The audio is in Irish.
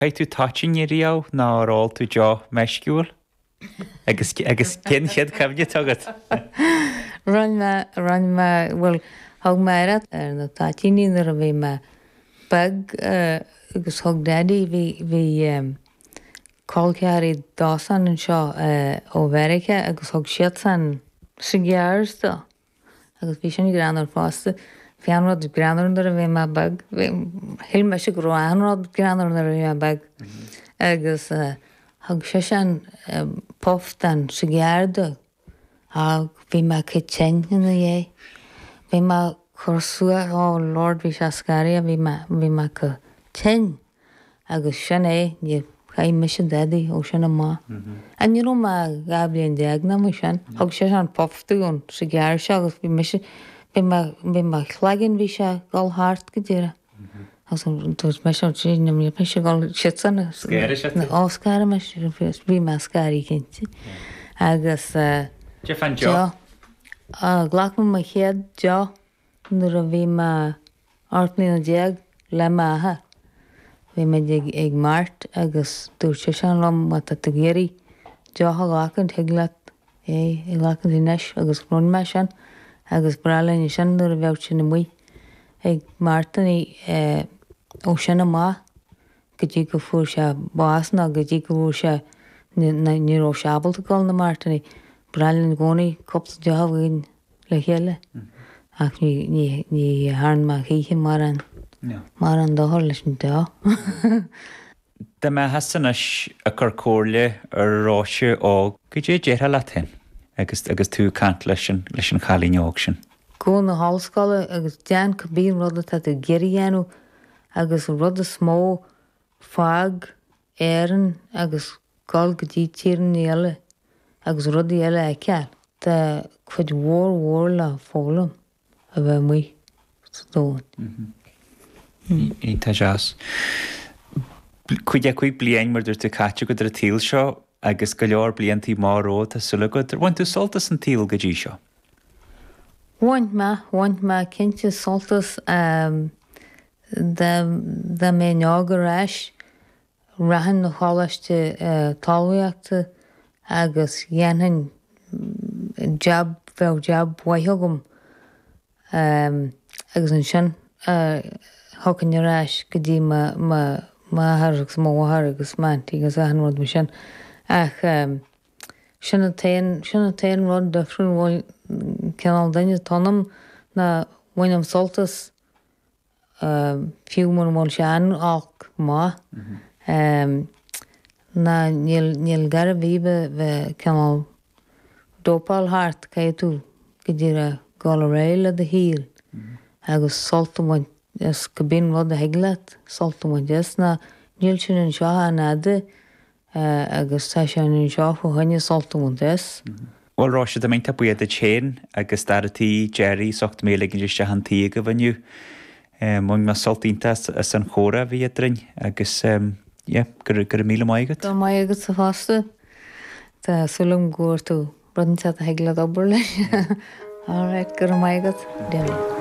Hey tú táin iríá ná ráil tú deo meisciúil? Agus cin chead cemne tugad. Run me bhfuil thug meiread ar na tátíní ar a bhí me bag agus thug daddy bhí cóilcearí dásan an seo ó Mheireacha agus thug siad san ghéarsta agus bhí sin granar fásta fianrad granar ar a bhí me bag hil me se go anrad granar ar a bhí me bag agus thug sé sin poft an sa ghéarda ag bhí me cin na dhé. Bhí me chusua Lord bhí se scáí a bhí me go tin agus sin ní chaim me sin daddy ó sin má. A ní me gablion deagna mu sin, thug sé an poftaún sa gghear se agus bhí me chhlaigin bhí se gáil háart go dtíire. Agus dúirt me sin tí na mí pe se gáil sisanna ácáir me bhí me scáí cinnte. Agus Je fan jo? Ghlach me chéad jo nuair a bhí me ortnaí na déag le maithe. Bhí me ag mart agus dúir sé sean lom mat a géirí deotha ghlachan teaglaat ag ghlachan inis agus run me sin agus bralainn sin nuair a bheout sin na muoi ag martaí ó sinna má go dtí go fuair se básna go dtí go bhfuair se ní ó seabalta gáil na martaí bralainn gcónaí copta deotha bhain le chéile ach ní háan má chiche mar an dóthir leis an dá. De me hasanis a chur cóirle ar ráise ó go dé déthe le hen agus tú cant leis an chalíneog sin. Gó na hallscoile agus dean go bíon rud a géiríhéanú agus rud a smó fág éan agus gáil go dtí tíran eile agus rudí eile ag ceall. Tá chuid mhór le fólam a bheith muoi dóin. Ínta seas. Chuide chuig bliain mar dúirtu caite go a tíl seo agus go leor bliantí máró a sulagad bhain tú soltas an tíl go dtí seo. Bhaint me cinnte soltas de mé neágar eis rahan na chálaiste talhaíochta agus dhéanaan jab waithogum agus an sin thucann aráis go dtí máthragus móthar agus mantí agus ahanrad me sin ach sinna taon rud de friún bhil ceanál daine tonam na bhainam soltas fiúmar móil sean ach má na níl gar a bhíbe bheith ceanál dópáil háart cé tú go dtí a gáil réile a híl agus soltamáin is go bíon rud a heaglaat soltamáin is na níl sin an seo anada agus tá sé an seo chu haine soltamáin is. Bhil ráise do mé buad a chéin agus daratí Jerry 8 mé te hantíí go bhainniu. Mún me soltínta as an chóra bhí drin agus gur míle maigad. Tá maigad sa fásta Tá sulam gúir tú brunta a heaglaat obair leis. Ára gur maigad déanú.